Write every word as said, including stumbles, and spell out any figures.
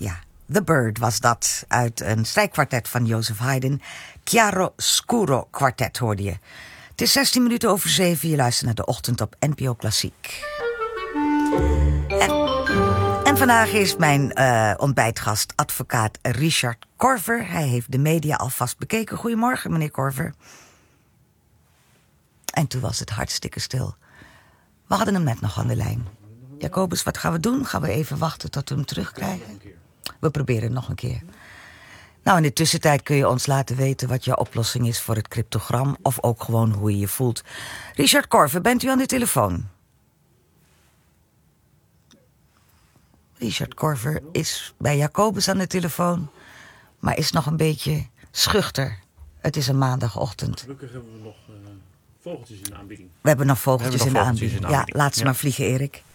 Ja, The Bird was dat. Uit een strijkkwartet van Joseph Haydn. Chiaro Scuro kwartet hoorde je. Het is zestien minuten over zeven. Je luistert naar de ochtend op N P O Klassiek. En, en vandaag is mijn uh, ontbijtgast advocaat Richard Korver. Hij heeft de media alvast bekeken. Goedemorgen, meneer Korver. En toen was het hartstikke stil. We hadden hem net nog aan de lijn. Jacobus, wat gaan we doen? Gaan we even wachten tot we hem terugkrijgen? We proberen het nog een keer. Nou, in de tussentijd kun je ons laten weten wat jouw oplossing is voor het cryptogram. Of ook gewoon hoe je je voelt. Richard Korver, bent u aan de telefoon? Richard Korver is bij Jacobus aan de telefoon. Maar is nog een beetje schuchter. Het is een maandagochtend. Gelukkig hebben we nog uh, vogeltjes in de aanbieding. We hebben nog vogeltjes, hebben in, nog de vogeltjes aanbieding. in de aanbieding. Ja, laat ze ja. maar vliegen, Erik.